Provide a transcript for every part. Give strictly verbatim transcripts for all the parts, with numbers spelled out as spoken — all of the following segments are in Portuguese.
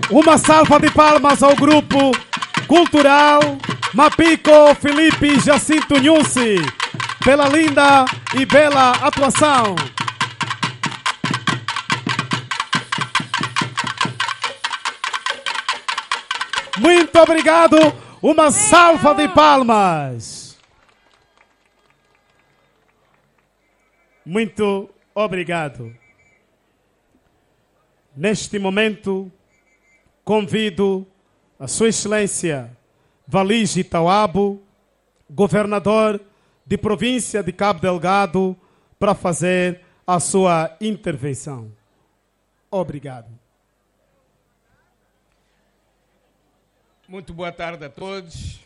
Uma salva de palmas ao grupo cultural Mapico Felipe Jacinto Nhusi pela linda e bela atuação. Muito obrigado. Uma salva de palmas. Muito obrigado. Neste momento, convido a Sua Excelência Valige Tawabo, governador de província de Cabo Delgado, para fazer a sua intervenção. Obrigado. Muito boa tarde a todos.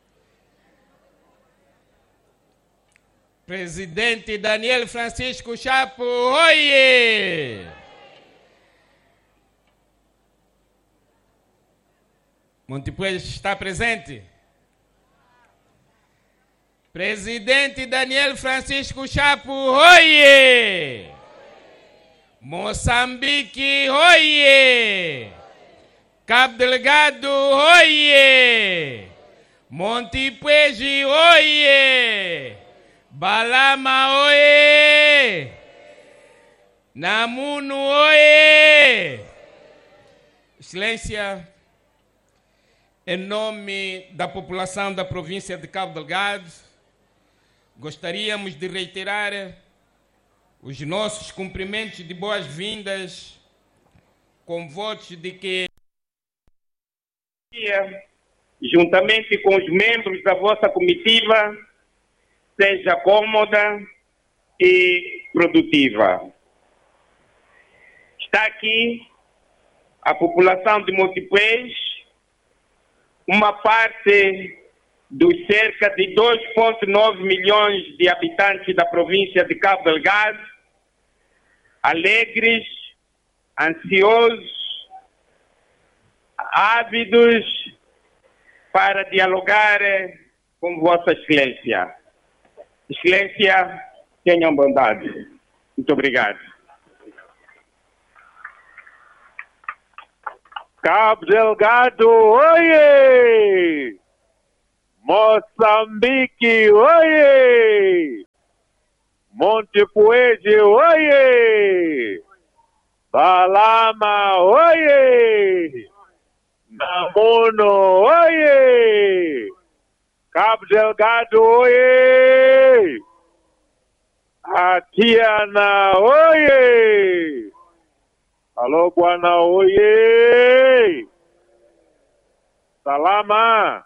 Presidente Daniel Francisco Chapo, oie! Montepuez está presente? Presidente Daniel Francisco Chapo, oie! Moçambique, oie! Cabo Delgado, oie! Montepuez, oie! Balama, oie! Namuno, oie! Excelência, em nome da população da província de Cabo Delgado, gostaríamos de reiterar os nossos cumprimentos de boas-vindas com votos de que, juntamente com os membros da vossa comitiva, seja cômoda e produtiva. Está aqui a população de Montepuez, uma parte dos cerca de dois vírgula nove milhões de habitantes da província de Cabo Delgado, alegres, ansiosos, ávidos para dialogar com Vossa Excelência. Excelência, tenham bondade. Muito obrigado. Cabo Delgado, oie! Moçambique, oie! Montepuez, oie! Balama, oie! Namuno, oie! Cabo Delgado, oie! Atiana, oie! Alô, Guana, oie! Salama!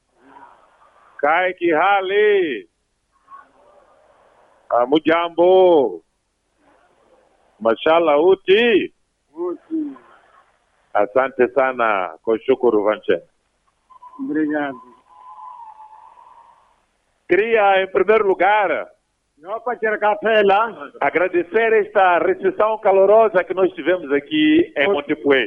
Kaiki Hali! Mujambo! Mashallah, uti! Uti! Asante sana, kushukuru Vanche. Obrigado. Queria, em primeiro lugar, agradecer esta recepção calorosa que nós tivemos aqui em Montepuez.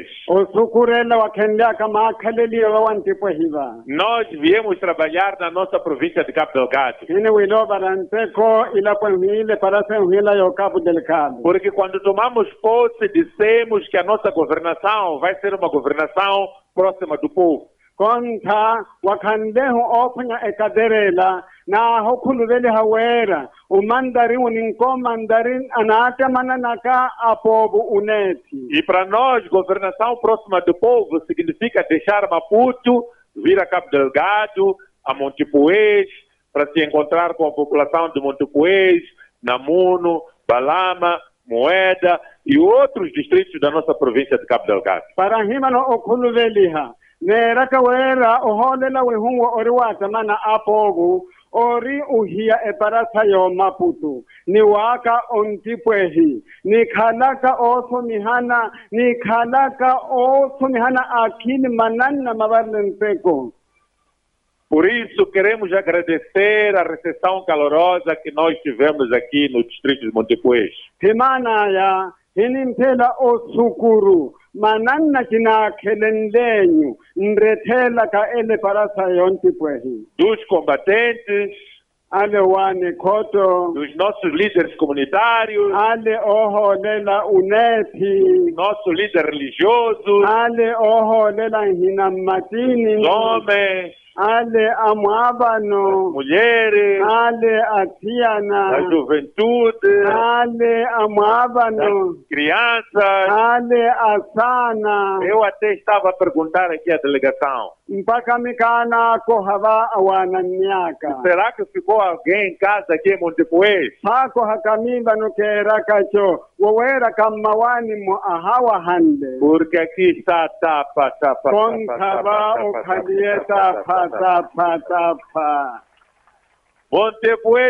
Nós viemos trabalhar na nossa província de Cabo Delgado. Porque quando tomamos posse, dissemos que a nossa governação vai ser uma governação próxima do povo. Konta wakandeho opnya ekaderela na hokuluveli hawera umandarin uninko mandarin anata mananaka apobu uneti. E para nós, governação próxima do povo significa deixar Maputo, vir a Cabo Delgado, a Montepuez, para se encontrar com a população de Montepuez, Namuno, Balama, Moeda e outros distritos da nossa província de Cabo Delgado. Para hima no okuluveliha neraka wera oholela wehungo oriwata mana apogu ori uhia eparasa yo Maputo ni waka ontipwehi ni khalaka oso mihana ni khalaka oso mihana akini manana mabarlenteko. Por isso queremos agradecer a recepção calorosa que nós tivemos aqui no distrito de Montepuez. Himana ya hinimpela osukuru mananna kina kelendenyu nrethela ka ele parasa yonti pwehi. Dos combatentes ale wane khoto dos nossos líderes comunitários, ale oholela unethi nosso líder religioso, ale oholela hina matini homens, ale amwabano mulheres, ale da athiana juventude, ale amwabano das crianças. ale asana Eu até estava a perguntar aqui à delegação, mpaka mikana ko hava awana nyaka será que ficou alguém em casa aqui em Montepuez? phako hakamimba no kera kacho wowera kamawani mo ahawa hande Porque aqui está tapa, tapa, kon tapa, khaba tapa, o tapa, khadieta tapa, pha tapa. pha pha pha Montepuez,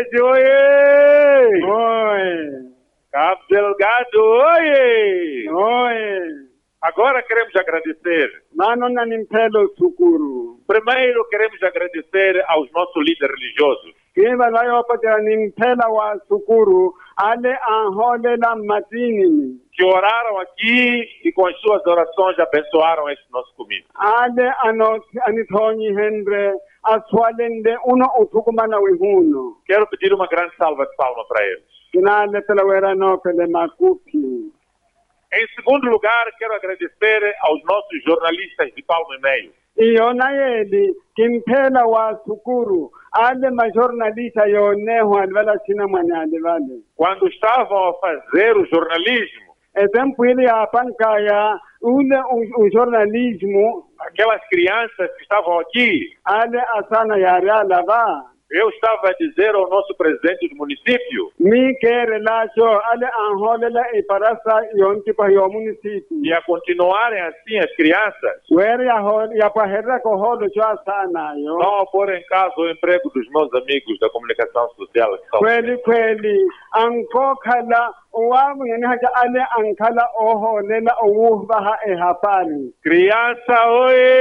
oiê! oi Cabo Delgado, oiê! oi Agora queremos agradecer. mano na nimpelo sukuru Primeiro queremos agradecer aos nossos líderes religiosos. kiba layo patira nimpela wa sukuru ale aholela matini Que oraram aqui e com as suas orações abençoaram este nosso comício. ale ano anithonyi hendre aswalende uno utukumana wihuno Quero pedir uma grande salva de palmas para eles. kinale pela wera no pele makupi Em segundo lugar, quero agradecer aos nossos jornalistas de Palma e Meio. iyona yeli kimphela wa sukuru ale majornalista yoneho alvala china mwanyale vale Quando estavam a fazer o jornalismo, ezempwili apankaya ule u- u jornalismo aquelas crianças que estavam aqui, ale asana yari alava eu estava a dizer ao nosso presidente do município mi kere lacho ale anholela iparasa yonki pa yo municipio e a continuarem assim as crianças, were ya hol ya paherra ko holo cho asana yo não a pôr em causa o emprego dos meus amigos da comunicação social que estão. kweli kweli anko khala owamu yani haja ale ankhala oholela owubaha ehapani Criança,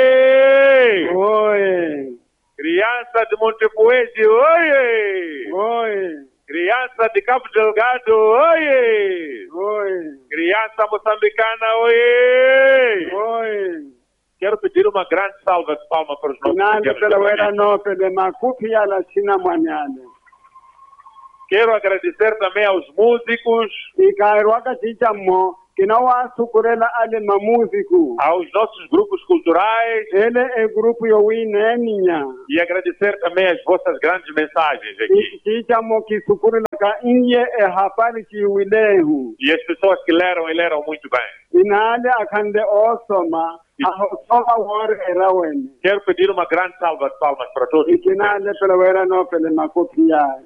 oi! oi Criança de Montepuez, oi! oi Criança de Cabo Delgado, oi! oi Criança moçambicana, oi! oi Quero pedir uma grande salva de palmas para os nossos nande pequenos pela wera jornalistas. no pele makupi yala china mwanyale Quero agradecer também aos músicos, ikairwaka chichamo kinawa sukurela ale mamuziku aos nossos grupos culturais ele e grupo yo wineninya e agradecer também as vossas grandes mensagens aqui. chichamo kisukurela ka inye e hapari chiwilehu E as pessoas que leram e leram muito bem. inale akhande osoma ahosoma wore eraweni Quero pedir uma grande salva de palmas para todos. ikinale pela wera no pele makupi ya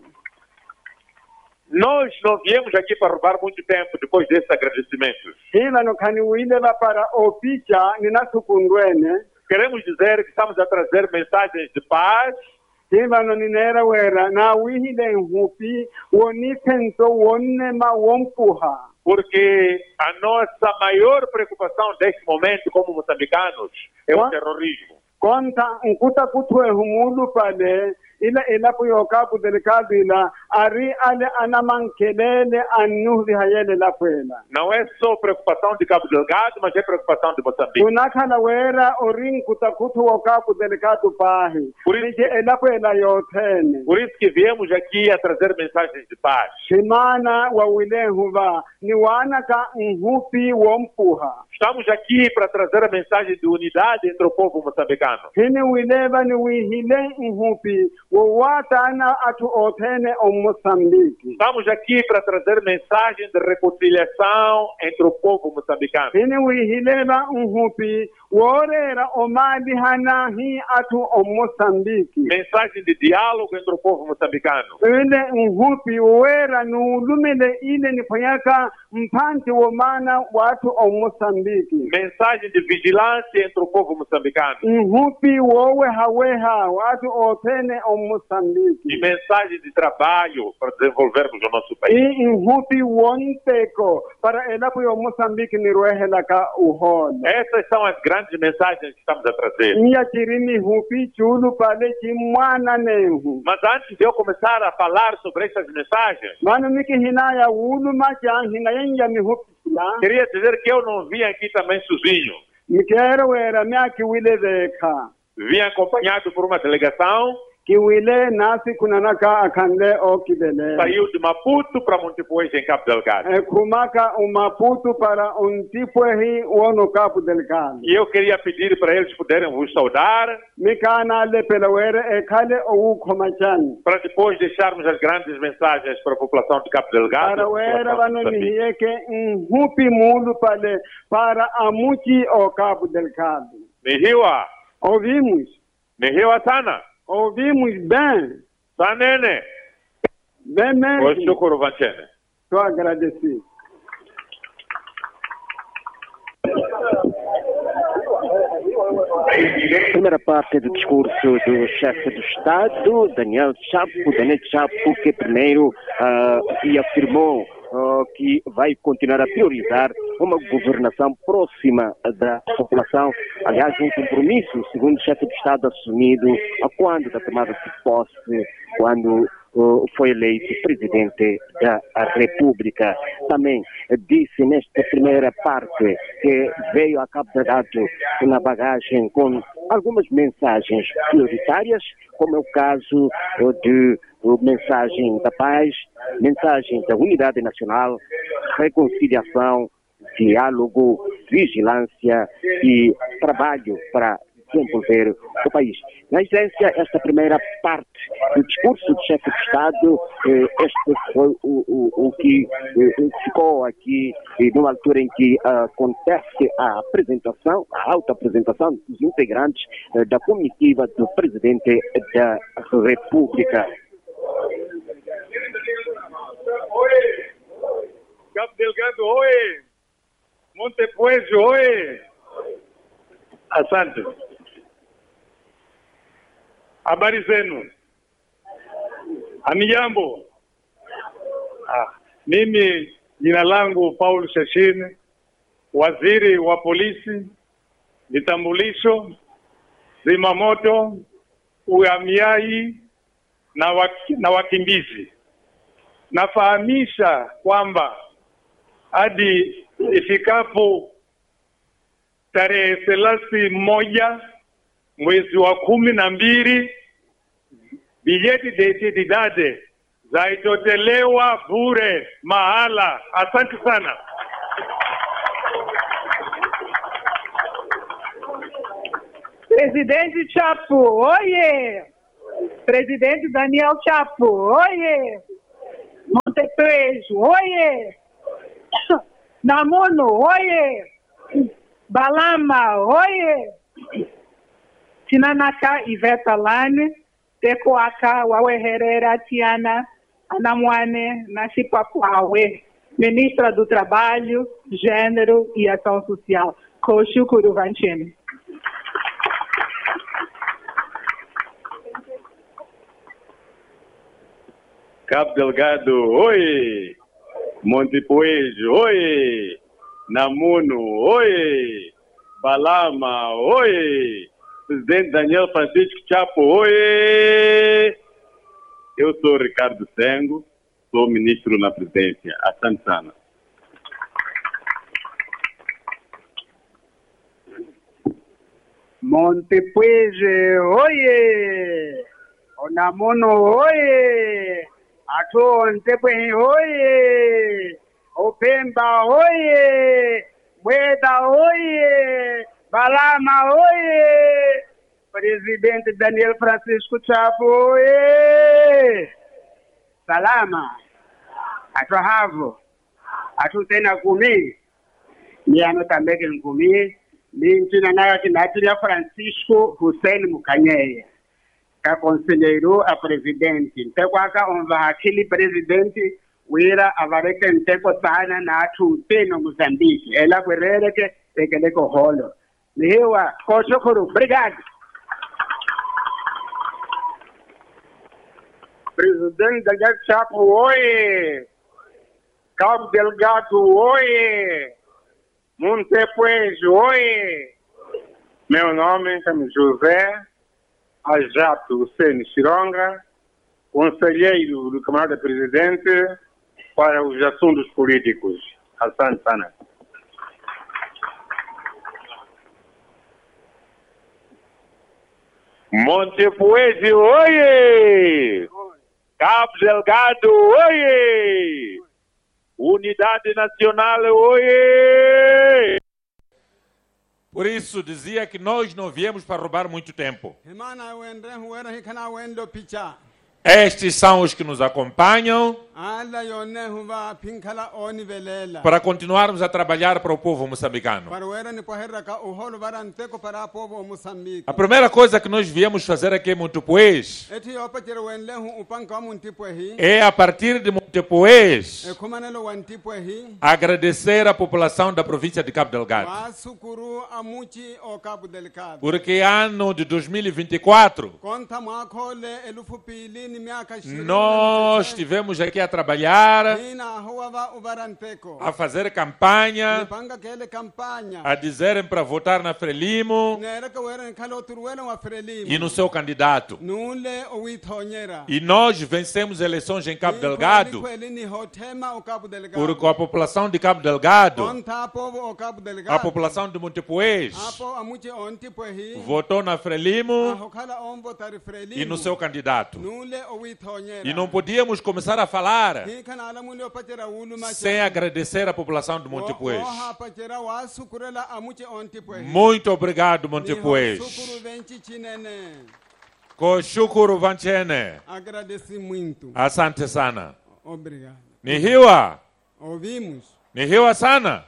Nós não viemos aqui para roubar muito tempo depois desses agradecimentos. hila no khani wilela para opicha ninasukundwene Queremos dizer que estamos a trazer mensagens de paz, hila no ninera wera na wihile hupi wonifento wonema wompuha porque a nossa maior preocupação neste momento como moçambicanos é o What? terrorismo. konta nkuta kutwe humulu pale ila ila puyo kapu delikadu ila ari ale anamankelele anuhli hayele la kwela Não é só preocupação de Cabo Delgado, mas é preocupação de Moçambique. unakhala wera orin kuta kutu kapu delikadu pahi Por isso, ije ela kwela yothene por isso que viemos aqui a trazer mensagens de paz. shimana wa wilehuva ni wana ka nhupi wompuha Estamos aqui para trazer a mensagem de unidade entre o povo moçambicano. hini wileva ni wihile nhupi wowatana atu othene o Moçambique Estamos aqui para trazer mensagem de reconciliação entre o povo moçambicano. hini wihileva nhupi worera omali hanahi atu o Moçambique Mensagem de diálogo entre o povo moçambicano. ile nhupi wera nulumile ile nifanyaka mpanti womana watu o Moçambique Mensagem de vigilância entre o povo moçambicano. nhupi wowe haweha watu othene o Moçambique E mensagem de trabalho para desenvolvermos o nosso país. i nhupi wonteko para elapo yo Moçambique nirwehela ka uhola Essas são as grandes mensagens que estamos a trazer. iya chirimi hupi chulu pale chimwana nehu Mas antes de eu começar a falar sobre essas mensagens, mano miki hinaya wulu macha hinaya mi hupi la queria dizer que eu não vim aqui também sozinho. mikero wera myaki wile veka Vim acompanhado por uma delegação kiwile nasi kunanaka akande o kibele. Saiu de Maputo para Montepuez, em Cabo Delgado. E kumaka o Maputo para Montepuez o no Cabo Delgado. E eu queria pedir para eles poderem vos saudar, Mikana le pelawere e kale o komachan. para depois deixarmos as grandes mensagens para a população de Cabo Delgado. Para wera vanoni que hupi mulu pale para amuti o Cabo Delgado. Mihiwa, Ouvimos, Mihiwa sana, ouvimos bem, sanene, bem mesmo. Oshukuru Vanchene. Estou agradecido. Primeira parte do discurso do chefe do Estado, Daniel Chapo, Daniel Chapo, que primeiro uh, e afirmou uh, que vai continuar a priorizar uma governação próxima da população. Aliás, um compromisso, segundo o chefe do Estado, assumido a quando da tomada de posse, quando uh, foi eleito presidente da República. Também disse nesta primeira parte que veio a Cabo Delgado na bagagem com algumas mensagens prioritárias, como é o caso uh, de uh, mensagem da paz, mensagem da unidade nacional, reconciliação, diálogo, vigilância e trabalho para desenvolver o país. Na essência, esta primeira parte do discurso do chefe de Estado, eh, este foi o, o, o que eh, ficou aqui eh, numa altura em que uh, acontece a apresentação, a auto-apresentação dos integrantes eh, da comitiva do presidente da República. Oi! Cabo Delgado, oi! Montepuez, oi! Asante. Habari zenu? Hamijambo? Ah, mimi jina langu Paul Shashini, waziri wa polisi, vitambulisho, zimamoto, uhamiaji na, waki, na wakimbizi. Nafahamisha kwamba hadi ifikapo tarehe thelathini moja mwezi wa kumi na mbili bileti de identidade zaitotelewa bure mahala. Asante sana. Presidente Chapo, oye! Presidente Daniel Chapo, oye! Montepuez, oye! Namuno, oye! Balama, oye! Tinanaka Iveta Lane, Tekoaka Wawe Herrera Tiana, Anamwane Nashipapuawe, Ministra do Trabalho, Gênero e Ação Social, Koshukuru Vanchene. Cabo Delgado, oi! Montepuez, oi! Namuno, oi! Balama, oi! Presidente Daniel Francisco Chapo, oi! Eu sou Ricardo Sengo, sou ministro na presidência. Asante sana. Montepuez, oye! Onamono, oye! Ato Montepuez, oye! Opemba, oye! Bueda, oye! Balama, oye! Presidente Daniel Francisco Chapo, oye! Salama! Ato havo! Ato tena kumi! Miano tambeke nkumi! Mintina nayo kinatiria Francisco Hussein Mukanyeye. Ka conselheiro a presidente. Ntekwaka onva hakili presidente wira avareke nteko sana na atu teno Mozambique. Ela kwerereke tekeleko holo. Nihewa, koshokuru, obrigado. Presidente Daniel Chapo, oi! Cabo Delgado, oi! Montepuez, oi! Meu nome é José Ajato Hussein Chironga, conselheiro do Camarada Presidente para os assuntos políticos. Asante sana. Montepuez, oie! Cabo Delgado, oie! Unidade Nacional, oie! Por isso dizia que nós não viemos para roubar muito tempo. Himana wendre huera hikana wendo picha. Estes são os que nos acompanham Ala yone huva pinkala oni velela. para continuarmos a trabalhar para o povo moçambicano. Para wera ni poherra ka uholo varanteko para povo Moçambique. A primeira coisa que nós viemos fazer aqui em Montepuez Eti yopa tere wenle hu upanka muntipo hi. é, a partir de Montepuez, E kumanelo wantipo hi. agradecer à população da província de Cabo Delgado. Wasukuru amuchi o Cabo Delgado. Porque ano de dois mil e vinte e quatro, Konta makole elufu pili ni miaka ishirini. nós estivemos aqui a trabalhar, Hina huwa uvaranteko. a fazer campanha, Nipanga kele kampanya. a dizerem para votar na Frelimo Nera ka wera ni kalo turuwela wa Frelimo. e no seu candidato. Nule owithonyera. E nós vencemos eleições em Cabo Delgado Kweli ni hotema o Cabo Delgado. porque a população de Cabo Delgado, Konta povo o Cabo Delgado. a população de Montepuez, Apo amuchi ontipo hi. votou na Frelimo Ahokala ombo tari Frelimo. e no seu candidato. Nule owithonyera. E não podíamos começar a falar Hikana ala muli opatera ulu macho. sem agradecer a população de Montepuez. Oha patera wasukurela amuchi ontipo hi. Muito obrigado, Montepuez. Sukuru venchi chinene. Koshukuru vanchene. Agradeci muito. Asante sana. Obrigado. Nihiwa. Ouvimos. Nihiwa sana.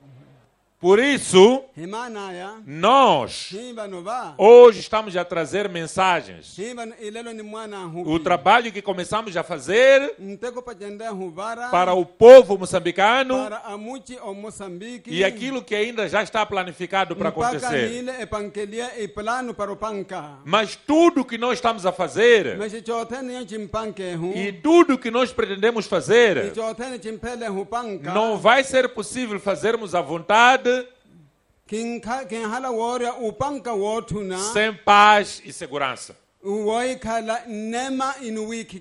Por isso, Himanaya. nós Himba nova. hoje estamos a trazer mensagens. Himba ilelo ni mwana hupi. O trabalho que começamos a fazer Nteko patenda huvara. para o povo moçambicano Para amuchi o Moçambique. e aquilo que ainda já está planificado para Mpaka acontecer. nile epankelia e plano para o panca. Mas tudo que nós estamos a fazer Mas chotene yo chimpanke hu. e tudo que nós pretendemos fazer Chotene chimpele hu panka. não vai ser possível fazermos à vontade King king hala warrior o panka wotuna. sem paz e segurança. Uoi kala nema in wiki.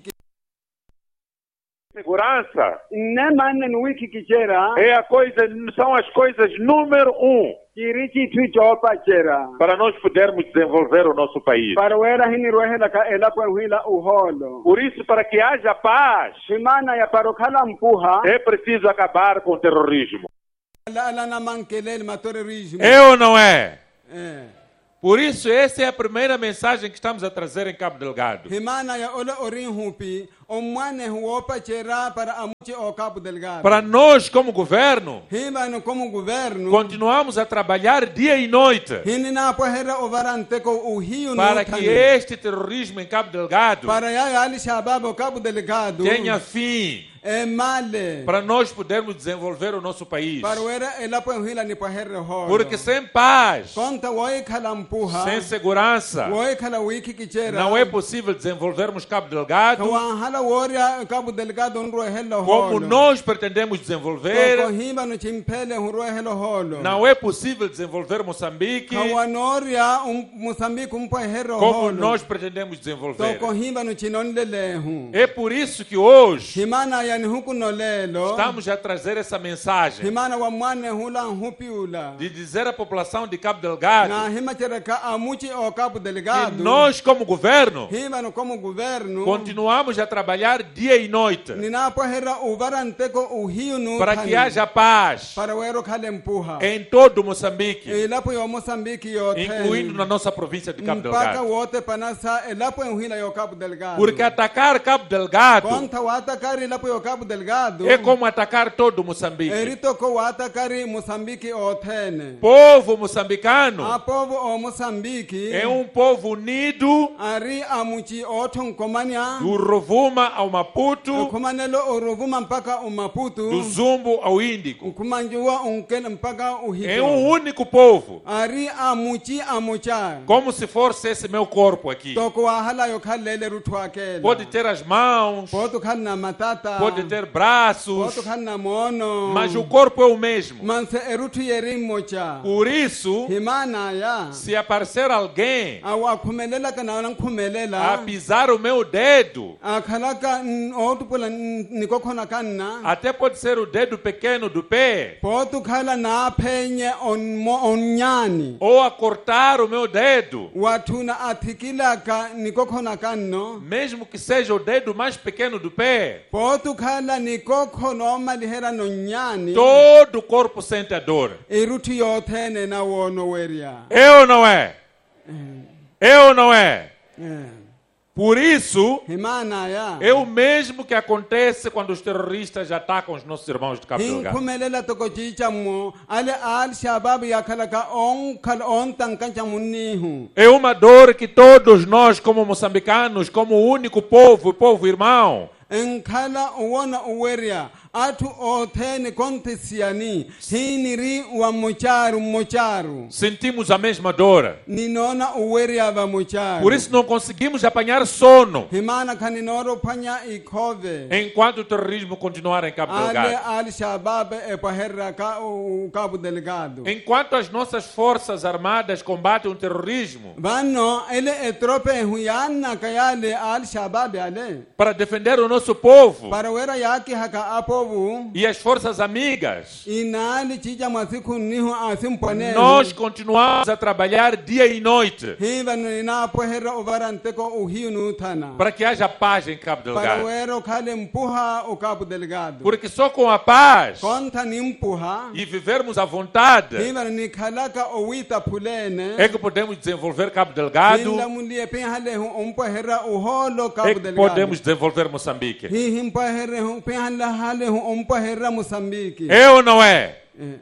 Segurança Nema in wiki kichera. é a coisa, são as coisas número um Kirichi twichopa chera. para nós podermos desenvolver o nosso país. Para wera hini rohela ka ela kwa huila uholo. Por isso, para que haja paz, Simana ya parokala mpuha. é preciso acabar com o terrorismo. La la na mankelele matorerismo. É ou não é? Eh. Por isso, essa é a primeira mensagem que estamos a trazer em Cabo Delgado. Himana ya ola orin hupi. Omwane huopa chera para amuchi o Cabo Delgado. Para nós, como governo, Himano como governo. continuamos a trabalhar dia e noite Hini na pohera ovarante ko uhiu para que este terrorismo em Cabo Delgado para ya ali shabab o Cabo Delgado. tenha fim, É male. para nós podermos desenvolver o nosso país. Para wera ela po hila ni pohera ho. Porque sem paz, Conta woi kala mpuha. sem segurança, Woi kala wiki kichera. não é possível desenvolvermos Cabo Delgado Kawan hala warrior Cabo Delgado nro helo ho. como nós pretendemos Ko desenvolver. himba no chimpele nro helo holo. Não é possível desenvolver Moçambique Kawanoria um Moçambique um pohera como holo. nós pretendemos desenvolver. Toko himba no chinonlele hu. É por isso que hoje Himana ya ni huku no lelo. estamos a trazer essa mensagem Himana wa mwane hula hupiula. de dizer à população de Cabo Delgado Na hima tereka amuchi o Cabo que Delgado. nós, como governo, Himano como governo. continuamos a trabalhar dia e noite Ninapohera uvaranteko uhiu no. para que haja paz Para wero kale mpuha. em todo Moçambique, Elapo yo Moçambique yo. incluindo na nossa província de Cabo Mpaka Delgado. wote panasa elapo uhila yo Cabo Delgado. Porque atacar Cabo Delgado Conta watakari elapo yo Cabo Delgado. é como atacar todo Moçambique. Erito ko watakari Moçambique otene. Povo moçambicano A povo o Moçambique. é um povo unido Ari amuchi oton komanya. do Rovuma ao Maputo, Kumanelo oruvuma mpaka umaputu. do Zumbo ao Índico. Kumanjua unkele mpaka uhito. É um único povo, Ari amuchi amucha. como se fosse esse meu corpo aqui. Toko wahala yo khalele rutwakela. Pode ter as mãos, Poto khalna matata. pode ter braços, Poto khalna mono. mas o corpo é o mesmo. Manse erutu yerimocha. Por isso, Himana ya. se aparecer alguém Awa kumelela kana a kumelela. pisar o meu dedo, Akhala khalaka otu pula nikokhona kanna até pode ser o dedo pequeno do pé, potu khala na phenye on onyani ou a cortar o meu dedo, wathuna athikilaka nikokhona kanno mesmo que seja o dedo mais pequeno do pé, potu khala nikokhono malihera nonyani todo o corpo sente a dor. iruthi yothene na wono weria É ou não é? É ou não é? eh Por isso, himana ya é o mesmo que acontece quando os terroristas atacam os nossos irmãos de Cabo Delgado. hinkhumelela tokochicha mo ale al shabab yakhalaka on khal on tankancha munihu É uma dor que todos nós, como moçambicanos, como único povo, povo irmão, enkhala uwona uweria atu othene kontesiani hiniri wa mocharu mocharu sentimos a mesma dor. ninona uweria va mocharu Por isso não conseguimos apanhar sono himana khaninoro phanya ikhove enquanto o terrorismo continuar em Cabo ale Delgado. al shabab e paherra ka o Cabo Delgado Enquanto as nossas forças armadas combatem o terrorismo vanno ele etrope huyana kayale al shabab ale para defender o nosso povo para wera yaki haka apovu e as forças amigas, inali chicha masiku nihu asimpone nós continuamos a trabalhar dia e noite hivano ina poherra uvaranteko uhiunu thana para que haja paz em Cabo para Delgado. wero khale mpuha o Cabo Delgado Porque só com a paz konta ni mpuha e vivermos à vontade hivano ni khalaka owita phulene é que podemos desenvolver Cabo Delgado, inda mulie pe hale hu umpoherra uholo é Cabo que Delgado podemos desenvolver Moçambique. hi himpoherre hu pe hale hale hu umpoherra Moçambique É ou não é? Eh,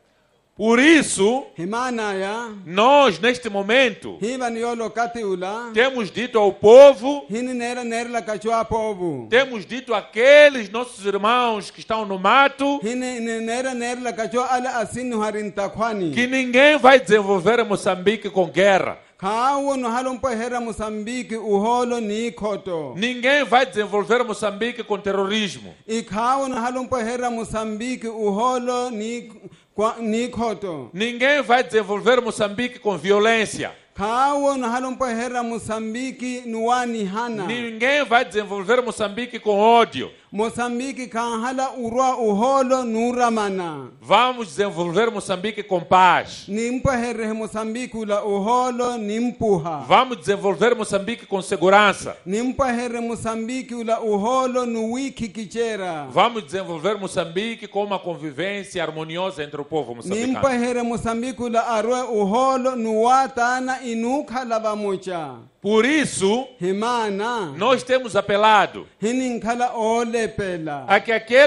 Por isso, himana ya nós neste momento hivano yolo katiula temos dito ao povo, hini nera nera la kachwa povu temos dito àqueles nossos irmãos que estão no mato, hini nera nera la kachwa ala asinu harinta khwani que ninguém vai desenvolver Moçambique com guerra. kawo no halompo hera Moçambique uholo ni khoto Ninguém vai desenvolver Moçambique com terrorismo. ikhawo no halompo hera Moçambique uholo ni kwa- ni khoto Ninguém vai desenvolver Moçambique com violência. kawo no halompo hera Moçambique nuwani hana Ninguém vai desenvolver Moçambique com ódio. Moçambique kan hala urwa uholo nuramana Vamos desenvolver Moçambique com paz. nimpo herre Moçambique ula uholo nimpuha Vamos desenvolver Moçambique com segurança. nimpo herre Moçambique ula uholo nuwiki kichera Vamos desenvolver Moçambique com uma convivência harmoniosa entre o povo nimpo moçambicano. here Moçambique ula arwe uholo nuwatana inukhala bamucha Por isso, himana nós temos apelado hininkhala olepela a que aqueles